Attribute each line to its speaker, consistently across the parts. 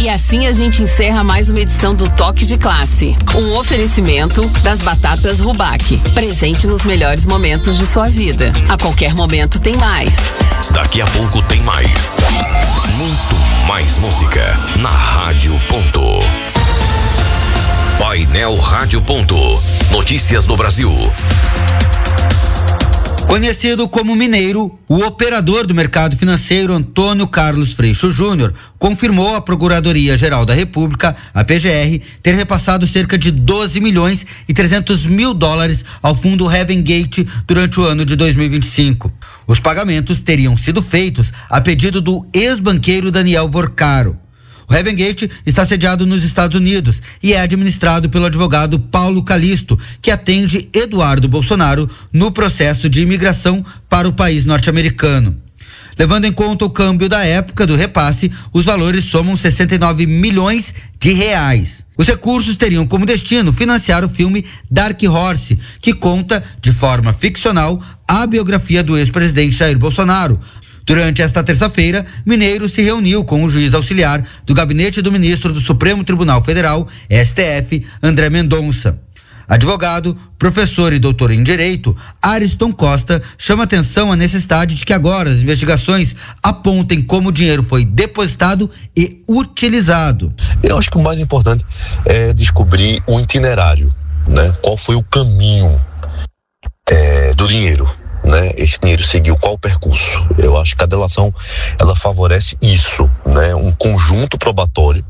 Speaker 1: E assim a gente encerra mais uma edição do Toque de Classe. Um oferecimento das batatas Rubac. Presente nos melhores momentos de sua vida. A qualquer momento tem mais.
Speaker 2: Daqui a pouco tem mais. Muito mais música na Rádio Ponto. Painel Rádio Ponto. Notícias do Brasil.
Speaker 3: Conhecido como Mineiro, o operador do mercado financeiro Antônio Carlos Freixo Júnior confirmou à Procuradoria-Geral da República, a PGR, ter repassado cerca de 12 milhões e 300 mil dólares ao fundo Heaven Gate durante o ano de 2025. Os pagamentos teriam sido feitos a pedido do ex-banqueiro Daniel Vorcaro. O Heaven Gate está sediado nos Estados Unidos e é administrado pelo advogado Paulo Calisto, que atende Eduardo Bolsonaro no processo de imigração para o país norte-americano. Levando em conta o câmbio da época do repasse, os valores somam 69 milhões de reais. Os recursos teriam como destino financiar o filme Dark Horse, que conta, de forma ficcional, a biografia do ex-presidente Jair Bolsonaro. Durante esta terça-feira, Mineiro se reuniu com o juiz auxiliar do gabinete do ministro do Supremo Tribunal Federal, STF, André Mendonça. Advogado, professor e doutor em Direito, Ariston Costa chama atenção à necessidade de que agora as investigações apontem como o dinheiro foi depositado e utilizado.
Speaker 4: Eu acho que o mais importante é descobrir o itinerário, né? Qual foi o caminho do dinheiro, né? Esse dinheiro seguiu qual percurso? Eu acho que a delação ela favorece isso, né? Um conjunto probatório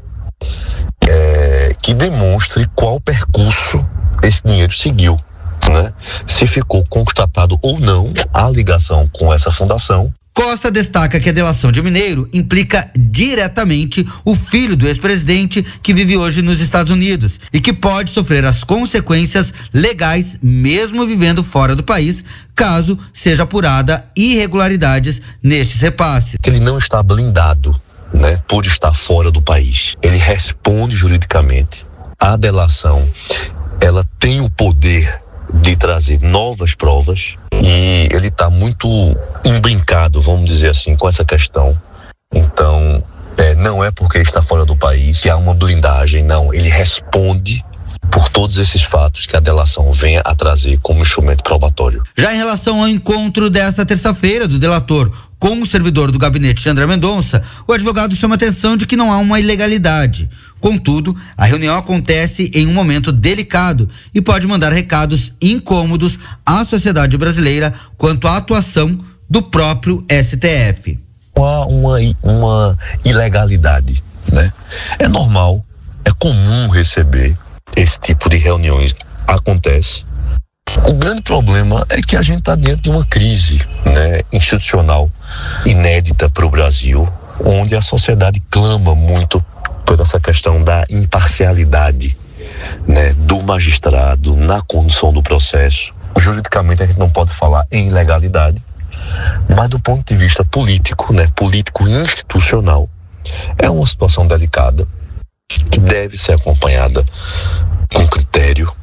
Speaker 4: que demonstre qual percurso esse dinheiro seguiu, né? Se ficou constatado ou não a ligação com essa fundação.
Speaker 3: Costa destaca que a delação de Mineiro implica diretamente o filho do ex-presidente que vive hoje nos Estados Unidos e que pode sofrer as consequências legais mesmo vivendo fora do país, caso seja apurada irregularidades nestes repasses.
Speaker 4: Ele não está blindado, né, por estar fora do país. Ele responde juridicamente. A delação, ela tem o poder de trazer novas provas e ele está muito embrincado, vamos dizer assim, com essa questão. Então, não é porque está fora do país que há uma blindagem, não. Ele responde por todos esses fatos que a delação venha a trazer como instrumento probatório.
Speaker 3: Já em relação ao encontro desta terça-feira do delator com o servidor do gabinete de André Mendonça, o advogado chama atenção de que não há uma ilegalidade. Contudo, a reunião acontece em um momento delicado e pode mandar recados incômodos à sociedade brasileira quanto à atuação do próprio STF.
Speaker 4: Há uma ilegalidade, né? É normal, é comum receber esse tipo de reuniões, acontece. O grande problema é que a gente está diante de uma crise, né, institucional inédita para o Brasil, onde a sociedade clama muito por essa questão da imparcialidade, né, do magistrado na condução do processo. Juridicamente a gente não pode falar em ilegalidade, mas do ponto de vista político, né, político institucional, é uma situação delicada que deve ser acompanhada com critério,